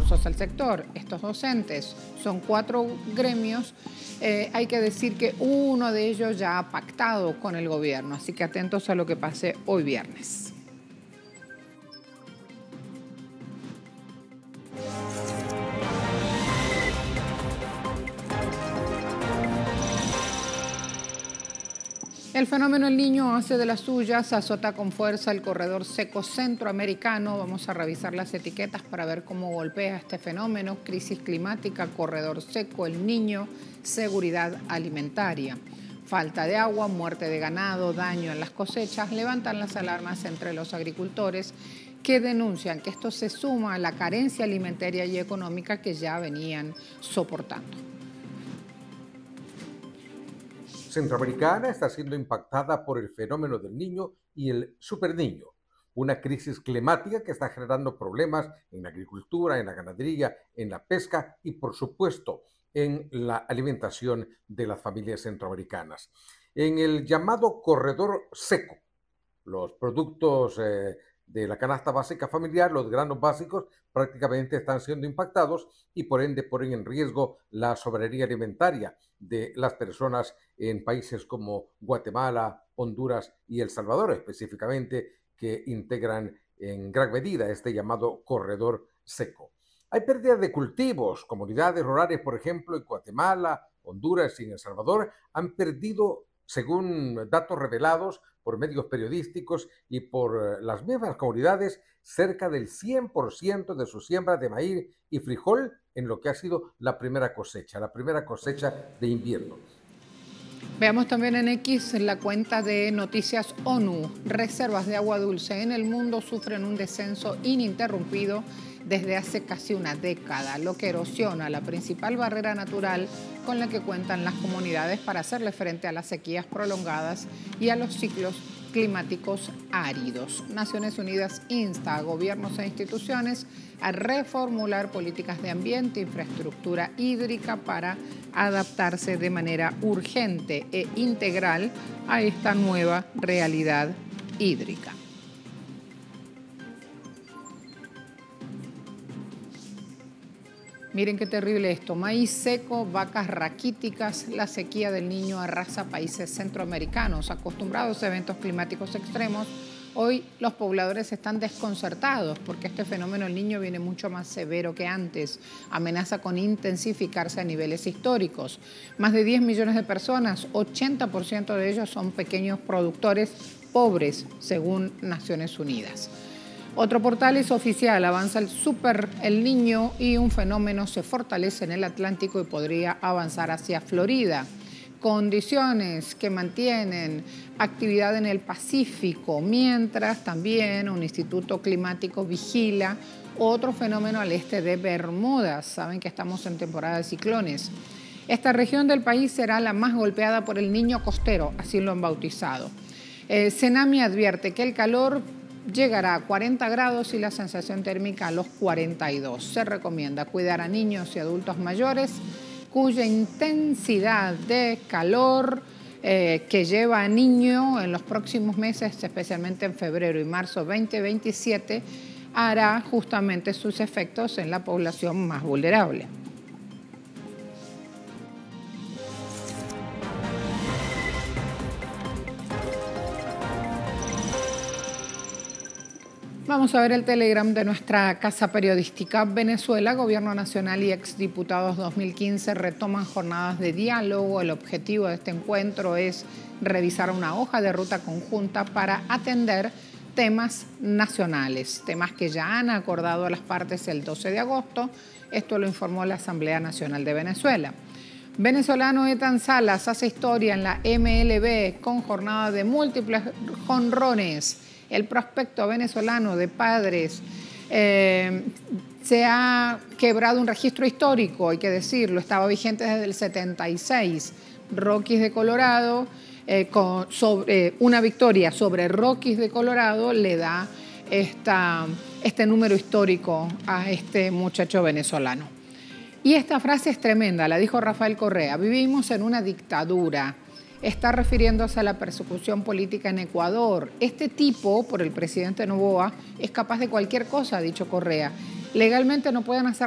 famosos al sector. Estos docentes son 4 gremios. Hay que decir que uno de ellos ya ha pactado con el gobierno, así que atentos a lo que pase hoy viernes. El fenómeno El Niño hace de las suyas, azota con fuerza el corredor seco centroamericano. Vamos a revisar las etiquetas para ver cómo golpea este fenómeno: crisis climática, corredor seco, El Niño, seguridad alimentaria. Falta de agua, muerte de ganado, daño en las cosechas, levantan las alarmas entre los agricultores que denuncian que esto se suma a la carencia alimentaria y económica que ya venían soportando. Centroamericana está siendo impactada por el fenómeno del Niño y el superniño, una crisis climática que está generando problemas en la agricultura, en la ganadería, en la pesca y, por supuesto, en la alimentación de las familias centroamericanas. En el llamado corredor seco, los productos de la canasta básica familiar, los granos básicos, prácticamente están siendo impactados y por ende ponen en riesgo la soberanía alimentaria de las personas en países como Guatemala, Honduras y El Salvador, específicamente, que integran en gran medida este llamado corredor seco. Hay pérdida de cultivos. Comunidades rurales, por ejemplo, en Guatemala, Honduras y en El Salvador han perdido, según datos revelados por medios periodísticos y por las mismas comunidades, cerca del 100% de su siembra de maíz y frijol en lo que ha sido la primera cosecha de invierno. Veamos también en X la cuenta de Noticias ONU. Reservas de agua dulce en el mundo sufren un descenso ininterrumpido desde hace casi una década, lo que erosiona la principal barrera natural con la que cuentan las comunidades para hacerle frente a las sequías prolongadas y a los ciclos climáticos áridos. Naciones Unidas insta a gobiernos e instituciones a reformular políticas de ambiente e infraestructura hídrica para adaptarse de manera urgente e integral a esta nueva realidad hídrica. Miren qué terrible esto: maíz seco, vacas raquíticas, la sequía del Niño arrasa países centroamericanos. Acostumbrados a eventos climáticos extremos, hoy los pobladores están desconcertados porque este fenómeno El Niño viene mucho más severo que antes. Amenaza con intensificarse a niveles históricos. Más de 10 millones de personas, 80% de ellos son pequeños productores pobres, según Naciones Unidas. Otro portal es oficial: avanza el super El Niño y un fenómeno se fortalece en el Atlántico y podría avanzar hacia Florida. Condiciones que mantienen actividad en el Pacífico, mientras también un instituto climático vigila otro fenómeno al este de Bermudas. Saben que estamos en temporada de ciclones. Esta región del país será la más golpeada por El Niño costero, así lo han bautizado. Cenami advierte que el calor llegará a 40 grados y la sensación térmica a los 42. Se recomienda cuidar a niños y adultos mayores cuya intensidad de calor que lleva a Niño en los próximos meses, especialmente en febrero y marzo 2027, hará justamente sus efectos en la población más vulnerable. Vamos a ver el Telegram de nuestra casa periodística. Venezuela, Gobierno Nacional y exdiputados 2015 retoman jornadas de diálogo. El objetivo de este encuentro es revisar una hoja de ruta conjunta para atender temas nacionales, temas que ya han acordado las partes el 12 de agosto. Esto lo informó la Asamblea Nacional de Venezuela. Venezolano Ethan Salas hace historia en la MLB con jornada de múltiples jonrones. El prospecto venezolano de Padres se ha quebrado un registro histórico, hay que decirlo, estaba vigente desde el 76. Rockies de Colorado, una victoria sobre Rockies de Colorado le da este número histórico a este muchacho venezolano. Y esta frase es tremenda, la dijo Rafael Correa: vivimos en una dictadura. Está refiriéndose a la persecución política en Ecuador. Este tipo, por el presidente Noboa, es capaz de cualquier cosa, ha dicho Correa. Legalmente no pueden hacer